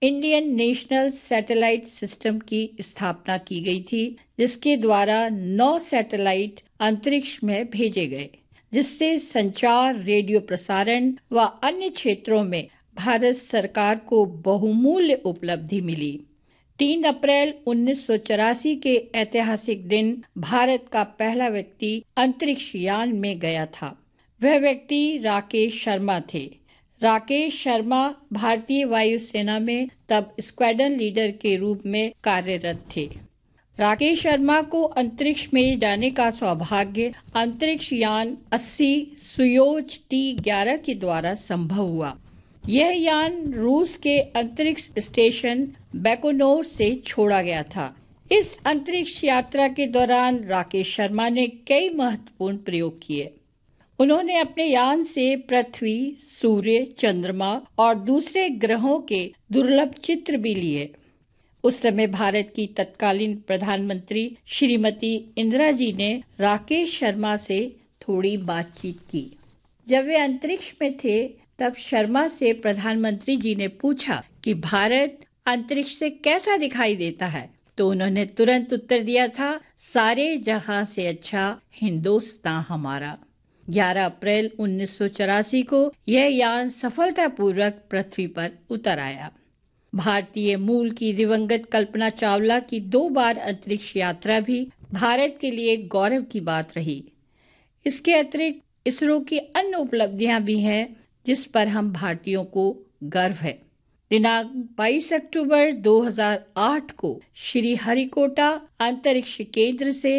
Indian national satellite system की स्थापना की गई थी, जिसके द्वारा 9 सैटेलाइट अंतरिक्ष में भेजे गए, जिससे संचार, रेडियो प्रसारण व अन्य क्षेत्रों में भारत सरकार को बहुमूल्य उपलब्धि मिली। 3 अप्रैल 1984 के ऐतिहासिक दिन भारत का पहला व्यक्ति अंतरिक्ष यान में गया था। वह व्यक्ति राकेश शर्मा थे। राकेश शर्मा भारतीय वायुसेना में तब स्क्वाड्रन लीडर के रूप में कार्यरत थे। राकेश शर्मा को अंतरिक्ष में जाने का सौभाग्य अंतरिक्ष यान 80 सोयूज T-11 के द्वारा संभव हुआ। यह यान रूस के अंतरिक्ष स्टेशन बैकोनोर से छोड़ा गया था। इस अंतरिक्ष यात्रा के दौरान राकेश शर्मा ने कई महत्वपूर्ण प्रयोग किए। उन्होंने अपने यान से पृथ्वी, सूर्य, चंद्रमा और दूसरे ग्रहों के दुर्लभ चित्र भी लिए। उस समय भारत की तत्कालीन प्रधानमंत्री श्रीमती इंदिरा जी ने राकेश शर्मा से थोड़ी बातचीत की। जब वे अंतरिक्ष में थे, तब शर्मा से प्रधानमंत्री जी ने पूछा कि भारत अंतरिक्ष से कैसा दिखाई देता है, तो उन्होंने तुरंत उत्तर दिया था, सारे जहां से अच्छा हिंदुस्तान हमारा। 11 अप्रैल 1984 को यह यान सफलतापूर्वक पृथ्वी पर उतर आया। भारतीय मूल की दिवंगत कल्पना चावला की 2 बार अंतरिक्ष यात्रा भी भारत के लिए गौरव की बात रही। इसके अतिरिक्त इसरो की अन्य उपलब्धियां भी हैं, जिस पर हम भारतीयों को गर्व है। दिनांक 22 अक्टूबर 2008 को श्री हरिकोटा अंतरिक्ष केंद्र से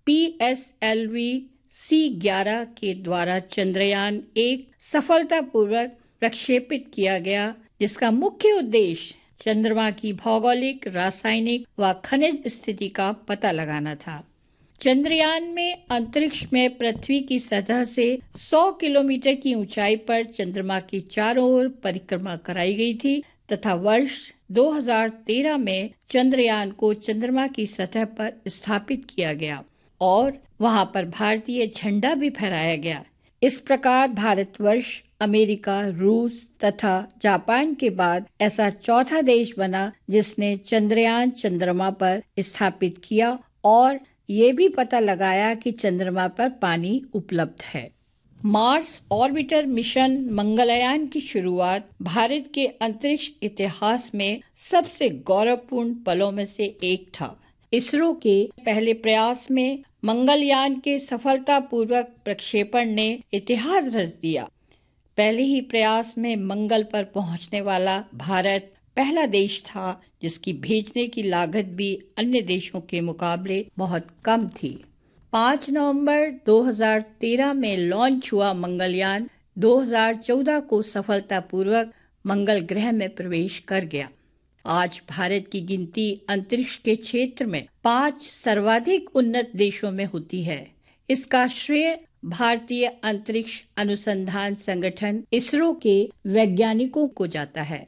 PSLV C-11 के द्वारा चंद्रयान 1 सफलतापूर्वक प्रक्षेपित किया गया, जिसका मुख्य उद्देश्य चंद्रमा की भौगोलिक, रासायनिक व खनिज स्थिति का पता लगाना था। चंद्रयान में अंतरिक्ष में पृथ्वी की सतह से 100 किलोमीटर की ऊंचाई पर चंद्रमा की चारों ओर परिक्रमा कराई गई थी तथा वर्ष 2013 में चंद्रयान को चंद्रमा की सतह पर स्थापित किया गया और वहां पर भारतीय झंडा भी फहराया गया। इस प्रकार भारतवर्ष अमेरिका, रूस तथा जापान के बाद ऐसा चौथा देश बना जिसने चंद्रयान चंद्रमा पर स्थापित किया और ये भी पता लगाया कि चंद्रमा पर पानी उपलब्ध है। मार्स ऑर्बिटर मिशन मंगलयान की शुरुआत भारत के अंतरिक्ष इतिहास में सबसे गौरवपूर्ण पलों में से एक था। इसरो के पहले प्रयास में मंगलयान के सफलतापूर्वक प्रक्षेपण ने इतिहास रच दिया। पहले ही प्रयास में मंगल पर पहुंचने वाला भारत पहला देश था जिसकी भेजने की लागत भी अन्य देशों के मुकाबले बहुत कम थी। 5 नवंबर 2013 में लॉन्च हुआ मंगलयान 2014 को सफलतापूर्वक मंगल ग्रह में प्रवेश कर गया। आज भारत की गिनती अंतरिक्ष के क्षेत्र में 5 सर्वाधिक उन्नत देशों में होती है। इसका श्रेय भारतीय अंतरिक्ष अनुसंधान संगठन इसरो के वैज्ञानिकों को जाता है।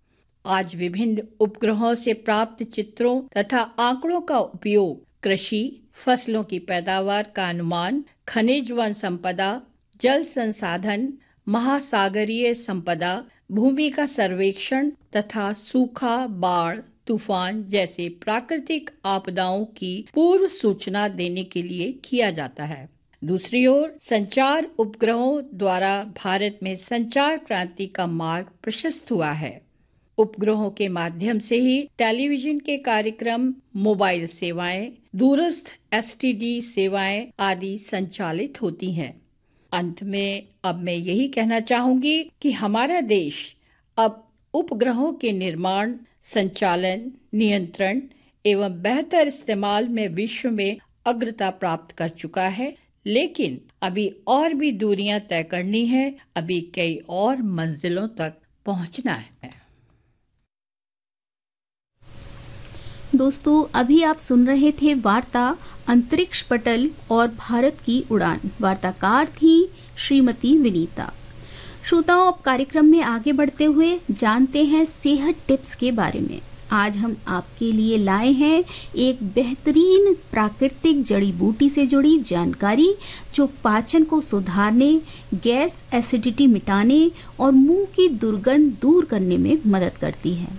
आज विभिन्न उपग्रहों से प्राप्त चित्रों तथा आंकड़ों का उपयोग कृषि, फसलों की पैदावार का अनुमान, खनिज वन संपदा, जल संसाधन, महासागरीय संपदा, भूमि का सर्वेक्षण तथा सूखा, बाढ़, तूफान जैसे प्राकृतिक आपदाओं की पूर्व सूचना देने के लिए किया जाता है। दूसरी ओर संचार उपग्रहों द्वारा भारत में संचार क्रांति का मार्ग प्रशस्त हुआ है। उपग्रहों के माध्यम से ही टेलीविजन के कार्यक्रम, मोबाइल सेवाएं, दूरस्थ STD सेवाएं आदि संचालित होती हैं। अंत में अब मैं यही कहना चाहूंगी कि हमारा देश अब उपग्रहों के निर्माण, संचालन, नियंत्रण एवं बेहतर इस्तेमाल में विश्व में अग्रता प्राप्त कर चुका है, लेकिन अभी और भी दूरियां तय करनी है, अभी कई और मंजिलों तक पहुंचना है। दोस्तों, अभी आप सुन रहे थे वार्ता अंतरिक्ष पटल और भारत की उड़ान। वार्ताकार थी श्रीमती विनीता। श्रोताओं, अब कार्यक्रम में आगे बढ़ते हुए जानते हैं सेहत टिप्स के बारे में। आज हम आपके लिए लाए हैं एक बेहतरीन प्राकृतिक जड़ी बूटी से जुड़ी जानकारी जो पाचन को सुधारने, गैस एसिडिटी मिटाने और मुंह की दुर्गंध दूर करने में मदद करती है।